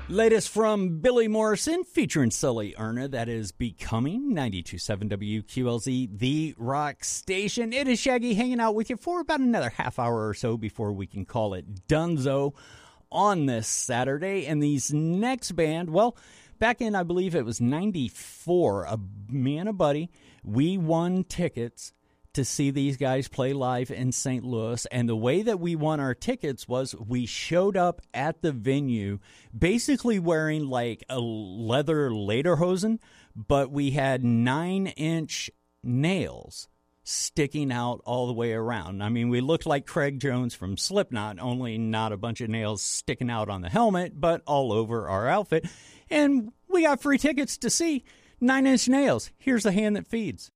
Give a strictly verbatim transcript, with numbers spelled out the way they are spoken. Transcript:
Latest from Billy Morrison featuring Sully Erna. That is Becoming. ninety-two point seven W Q L Z, the rock station. It is Shaggy hanging out with you for about another half hour or so before we can call it Dunzo on this Saturday. And these next band, well, back in, I believe it was ninety-four, a, me and a buddy, we won tickets to see these guys play live in Saint Louis. And the way that we won our tickets was we showed up at the venue basically wearing like a leather lederhosen, but we had nine-inch nails sticking out all the way around. I mean, we looked like Craig Jones from Slipknot, only not a bunch of nails sticking out on the helmet, but all over our outfit. And we got free tickets to see Nine Inch Nails. Here's the hand that feeds.